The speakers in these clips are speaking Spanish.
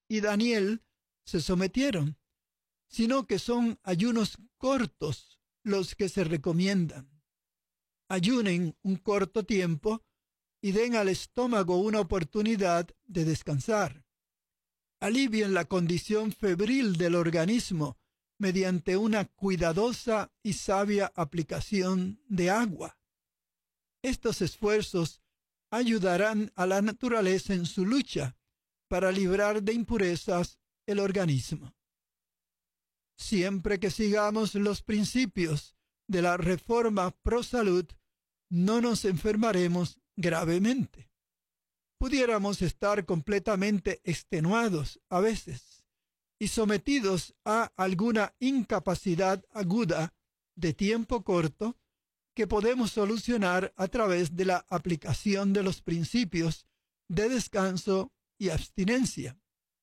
y Daniel se sometieron, sino que son ayunos cortos los que se recomiendan. Ayunen un corto tiempo y den al estómago una oportunidad de descansar. Alivien la condición febril del organismo mediante una cuidadosa y sabia aplicación de agua. Estos esfuerzos ayudarán a la naturaleza en su lucha para librar de impurezas el organismo. Siempre que sigamos los principios de la reforma pro salud, no nos enfermaremos gravemente. Pudiéramos estar completamente extenuados a veces y sometidos a alguna incapacidad aguda de tiempo corto que podemos solucionar a través de la aplicación de los principios de descanso y abstinencia.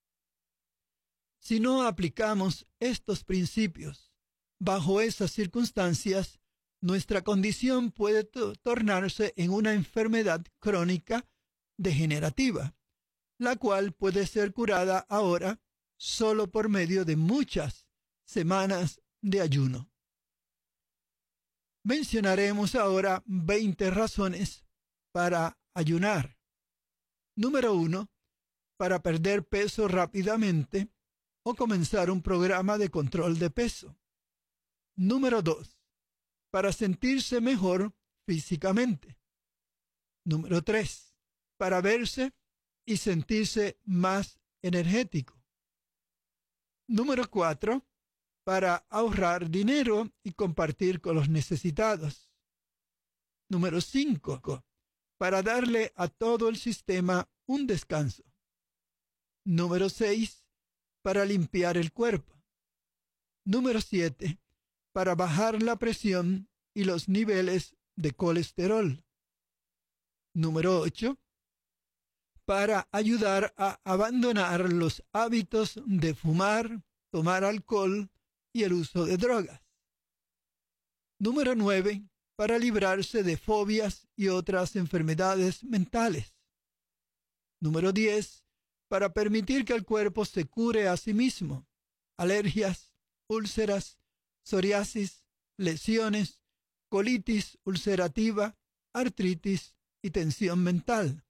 Si no aplicamos estos principios bajo esas circunstancias, nuestra condición puede tornarse en una enfermedad crónica degenerativa, la cual puede ser curada ahora solo por medio de muchas semanas de ayuno. Mencionaremos ahora 20 razones para ayunar. Número 1. Para perder peso rápidamente o comenzar un programa de control de peso. Número 2. Para sentirse mejor físicamente. Número 3. Para verse y sentirse más energético. Número 4. Para ahorrar dinero y compartir con los necesitados. Número 5. Para darle a todo el sistema un descanso. Número 6. Para limpiar el cuerpo. Número 7. Para bajar la presión y los niveles de colesterol. Número 8. Para ayudar a abandonar los hábitos de fumar, tomar alcohol y el uso de drogas. Número 9. Para librarse de fobias y otras enfermedades mentales. Número 10. Para permitir que el cuerpo se cure a sí mismo. Alergias, úlceras, psoriasis, lesiones, colitis ulcerativa, artritis y tensión mental.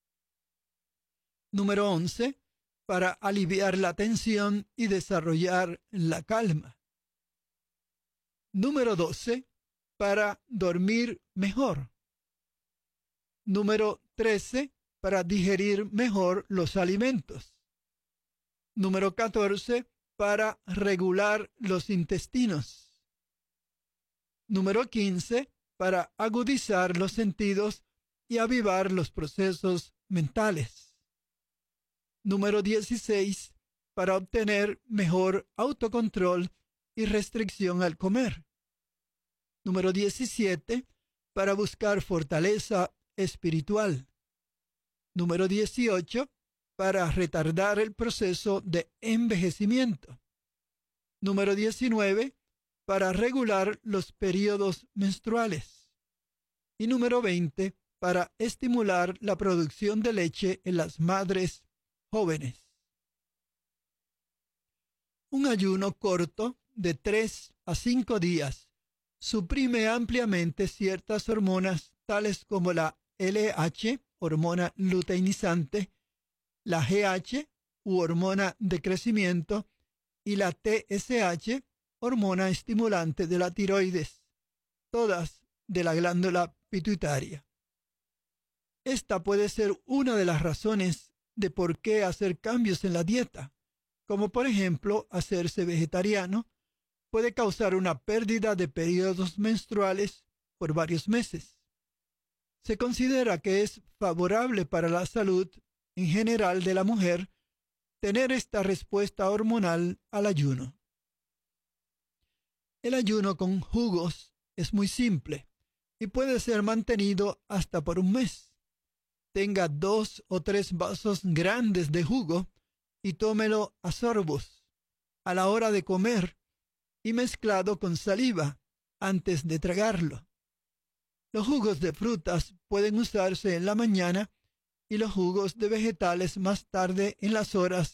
Número 11. Para aliviar la tensión y desarrollar la calma. Número 12. Para dormir mejor. Número 13. Para digerir mejor los alimentos. Número 14. Para regular los intestinos. Número 15. Para agudizar los sentidos y avivar los procesos mentales. Número 16. Para obtener mejor autocontrol y restricción al comer. Número 17. Para buscar fortaleza espiritual. Número 18. Para retardar el proceso de envejecimiento. Número 19. Para regular los periodos menstruales. Y número 20. Para estimular la producción de leche en las madres jóvenes. Un ayuno corto de 3 a 5 días suprime ampliamente ciertas hormonas tales como la LH, hormona luteinizante, la GH, u hormona de crecimiento, y la TSH, hormona estimulante de la tiroides, todas de la glándula pituitaria. Esta puede ser una de las razones de por qué hacer cambios en la dieta, como por ejemplo hacerse vegetariano, puede causar una pérdida de periodos menstruales por varios meses. Se considera que es favorable para la salud en general de la mujer tener esta respuesta hormonal al ayuno. El ayuno con jugos es muy simple y puede ser mantenido hasta por un mes. Tenga 2 o 3 vasos grandes de jugo y tómelo a sorbos a la hora de comer y mezclado con saliva antes de tragarlo. Los jugos de frutas pueden usarse en la mañana y los jugos de vegetales más tarde en las horas